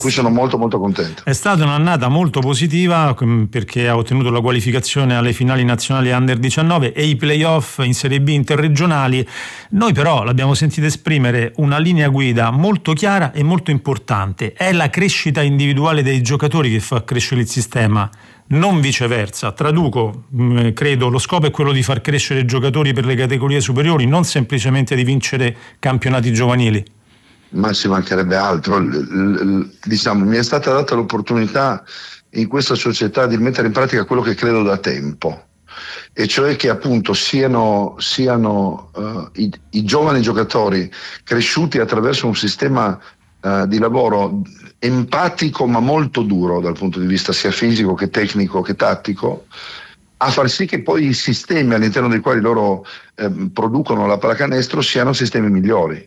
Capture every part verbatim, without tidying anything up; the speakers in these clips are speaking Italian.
Qui sono molto molto contento. È stata un'annata molto positiva perché ha ottenuto la qualificazione alle finali nazionali under diciannove e i playoff in Serie B interregionali. Noi però l'abbiamo sentito esprimere una linea guida molto chiara e molto importante. È la crescita individuale dei giocatori che fa crescere il sistema, non viceversa. Traduco, credo, lo scopo è quello di far crescere i giocatori per le categorie superiori, non semplicemente di vincere campionati giovanili. Ma ci mancherebbe altro. L- l- diciamo, mi è stata data l'opportunità in questa società di mettere in pratica quello che credo da tempo, e cioè che appunto siano, siano uh, i, i giovani giocatori cresciuti attraverso un sistema uh, di lavoro empatico ma molto duro dal punto di vista sia fisico che tecnico che tattico, a far sì che poi i sistemi all'interno dei quali loro eh, producono la pallacanestro siano sistemi migliori.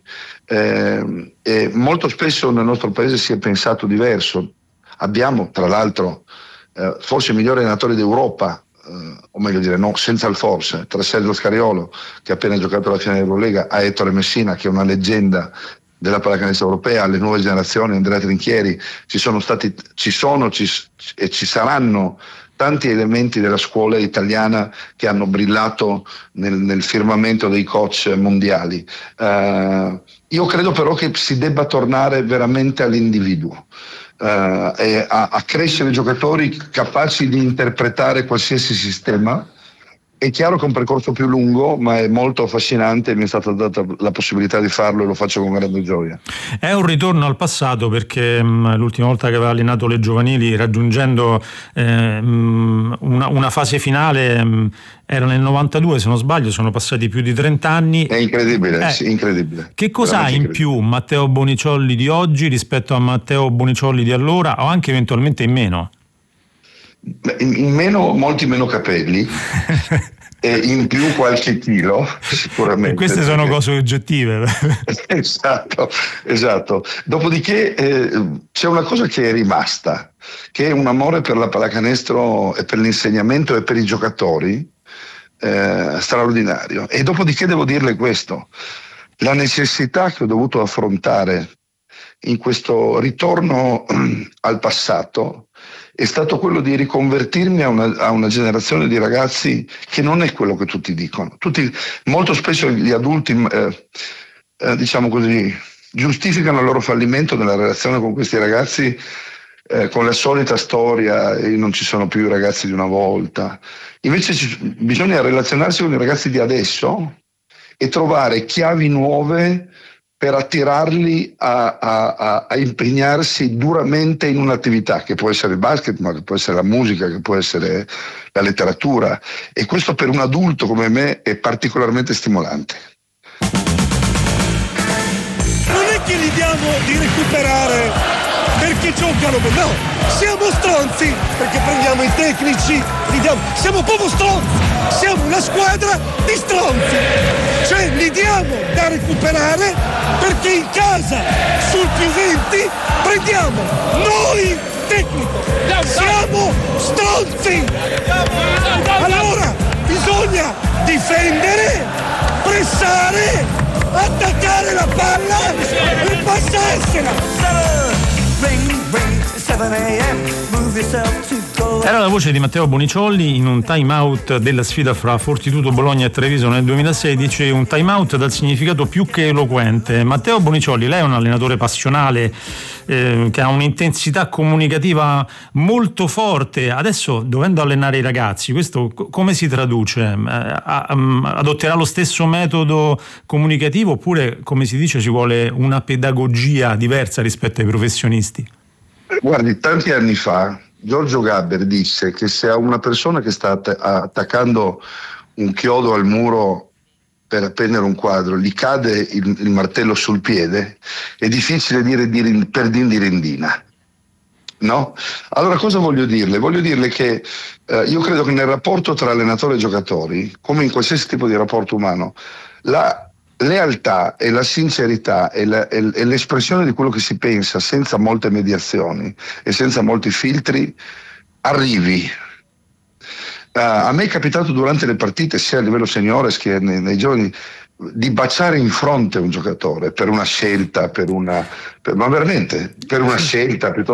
Eh, e molto spesso nel nostro paese si è pensato diverso. Abbiamo tra l'altro eh, forse il migliore allenatore d'Europa, eh, o meglio dire no, senza il forse, tra Sergio Scariolo, che ha appena giocato la finale dell'Eurolega, a Ettore Messina, che è una leggenda della pallacanestro europea, alle nuove generazioni, Andrea Trinchieri. Ci sono stati, ci sono ci, e ci saranno tanti elementi della scuola italiana che hanno brillato nel, nel firmamento dei coach mondiali. Uh, io credo però che si debba tornare veramente all'individuo, uh, e a, a crescere giocatori capaci di interpretare qualsiasi sistema. È chiaro che è un percorso più lungo, ma è molto affascinante e mi è stata data la possibilità di farlo e lo faccio con grande gioia. È un ritorno al passato perché mh, l'ultima volta che aveva allenato le giovanili, raggiungendo eh, mh, una, una fase finale, mh, era nel novantadue se non sbaglio, sono passati più di trenta anni. È incredibile, eh, sì, incredibile. Che cosa ha in più Matteo Boniciolli di oggi rispetto a Matteo Boniciolli di allora, o anche eventualmente in meno? In, in meno, molti meno capelli e in più qualche chilo sicuramente. E queste sono cose oggettive. esatto, esatto. Dopodiché eh, c'è una cosa che è rimasta, che è un amore per la pallacanestro e per l'insegnamento e per i giocatori eh, straordinario. E dopodiché devo dirle questo: la necessità che ho dovuto affrontare in questo ritorno al passato è stato quello di riconvertirmi a una, a una generazione di ragazzi che non è quello che tutti dicono. Tutti, molto spesso gli adulti, eh, eh, diciamo così, giustificano il loro fallimento nella relazione con questi ragazzi eh, con la solita storia: e non ci sono più i ragazzi di una volta. Invece ci, bisogna relazionarsi con i ragazzi di adesso e trovare chiavi nuove per attirarli a, a, a, a impegnarsi duramente in un'attività che può essere il basket, ma che può essere la musica, che può essere la letteratura, e questo per un adulto come me è particolarmente stimolante. Non è che gli diamo di recuperare perché giocano, no, siamo stronzi perché prendiamo i tecnici, li diamo, siamo proprio stronzi, siamo una squadra di stronzi, cioè li diamo da recuperare perché in casa sul più venti prendiamo noi tecnico, siamo stronzi. Allora bisogna difendere, pressare, attaccare la palla e passarsela. Era la voce di Matteo Boniciolli in un time out della sfida fra Fortitudo Bologna e Treviso nel duemilasedici, un time out dal significato più che eloquente. Matteo Boniciolli, lei è un allenatore passionale eh, che ha un'intensità comunicativa molto forte. Adesso, dovendo allenare i ragazzi, questo come si traduce? Eh, adotterà lo stesso metodo comunicativo oppure, come si dice, ci vuole una pedagogia diversa rispetto ai professionisti? Guardi, tanti anni fa Giorgio Gabber disse che se a una persona che sta att- attaccando un chiodo al muro per appendere un quadro gli cade il, il martello sul piede, è difficile dire, dire per din di rendina, no? Allora cosa voglio dirle? Voglio dirle che eh, io credo che nel rapporto tra allenatore e giocatori, come in qualsiasi tipo di rapporto umano, la lealtà e la sincerità e, la, e, e l'espressione di quello che si pensa senza molte mediazioni e senza molti filtri arrivi. Uh, a me è capitato durante le partite, sia a livello seniores che nei, nei giovani, di baciare in fronte un giocatore per una scelta, per una, per, ma veramente per una scelta piuttosto